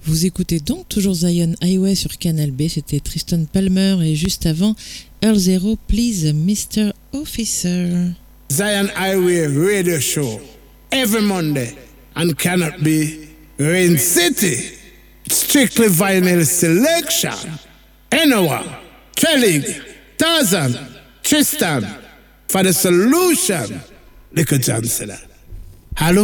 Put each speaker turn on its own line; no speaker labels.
Vous écoutez donc toujours Zion Highway sur Canal B, c'était Tristan Palmer et juste avant Earl Zero, Please Mr. Officer.
Zion Highway radio show every Monday on Canal B, Rain City. Strictly vinyl selection. Enowa, Trellig, Tarzan, Tristan for the solution. Little John said that. Hello?